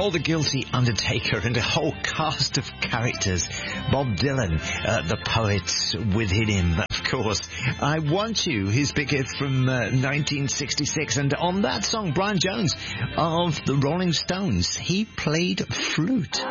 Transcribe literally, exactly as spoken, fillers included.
All the Guilty, Undertaker, and a whole cast of characters. Bob Dylan, uh, the poet within him, of course. I Want You, his big hit from uh, nineteen sixty-six. And on that song, Brian Jones of the Rolling Stones, he played flute.